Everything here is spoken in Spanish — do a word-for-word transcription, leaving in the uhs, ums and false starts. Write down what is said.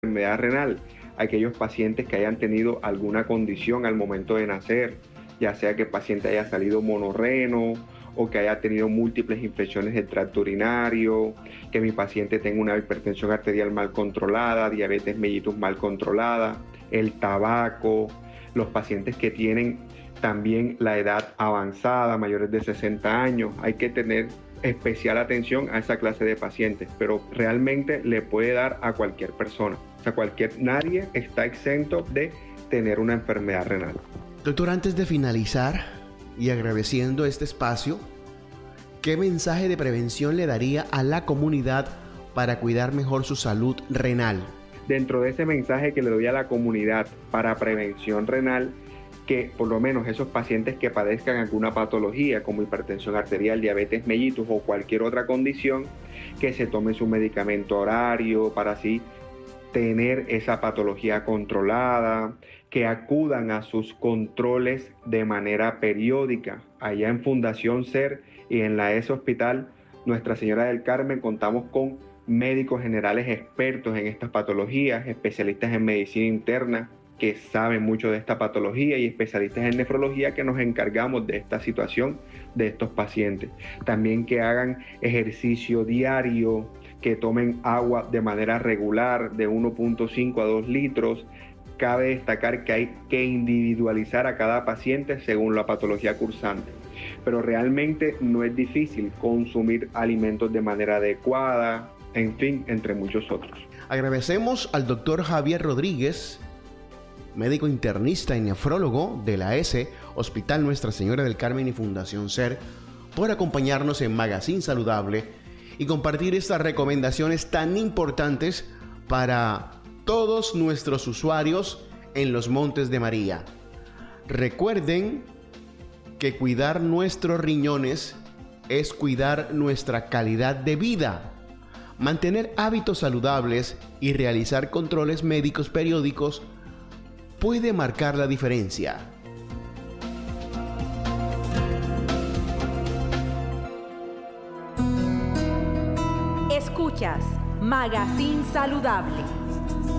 enfermedad renal, aquellos pacientes que hayan tenido alguna condición al momento de nacer, ya sea que el paciente haya salido monorreno o que haya tenido múltiples infecciones del tracto urinario, que mi paciente tenga una hipertensión arterial mal controlada, diabetes mellitus mal controlada, el tabaco, los pacientes que tienen también la edad avanzada, mayores de sesenta años. Hay que tener especial atención a esa clase de pacientes, pero realmente le puede dar a cualquier persona. O sea, cualquier, nadie está exento de tener una enfermedad renal. Doctor, antes de finalizar y agradeciendo este espacio, ¿qué mensaje de prevención le daría a la comunidad para cuidar mejor su salud renal? Dentro de ese mensaje que le doy a la comunidad para prevención renal, que por lo menos esos pacientes que padezcan alguna patología como hipertensión arterial, diabetes mellitus o cualquier otra condición, que se tome su medicamento horario para así tener esa patología controlada, que acudan a sus controles de manera periódica. Allá en Fundación SER y en la E S Hospital Nuestra Señora del Carmen contamos con médicos generales expertos en estas patologías, especialistas en medicina interna que saben mucho de esta patología y especialistas en nefrología que nos encargamos de esta situación de estos pacientes. También que hagan ejercicio diario, que tomen agua de manera regular de uno punto cinco a dos litros. Cabe destacar que hay que individualizar a cada paciente según la patología cursante. Pero realmente no es difícil consumir alimentos de manera adecuada, en fin, entre muchos otros. Agradecemos al doctor Javier Rodríguez, médico internista y nefrólogo de la E S E, Hospital Nuestra Señora del Carmen y Fundación SER, por acompañarnos en Magazine Saludable y compartir estas recomendaciones tan importantes para todos nuestros usuarios en los Montes de María. Recuerden que cuidar nuestros riñones es cuidar nuestra calidad de vida. Mantener hábitos saludables y realizar controles médicos periódicos puede marcar la diferencia. Escuchas Magazine Saludable.